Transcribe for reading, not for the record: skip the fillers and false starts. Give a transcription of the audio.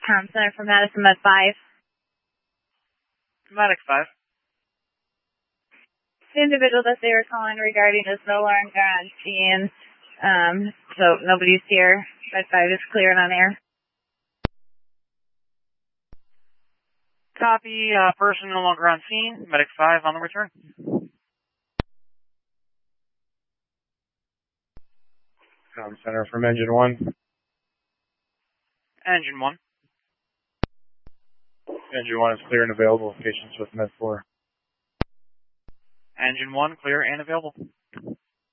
Center for Madison Med 5. Medic 5. The individual that they were calling regarding is no longer on scene, so nobody's here. Med 5 is clear and on air. Copy, person no longer on scene. Medic 5 on the return. Center from Engine 1. Engine 1. Engine 1 is clear and available. Patients with Med 4. Engine 1, clear and available.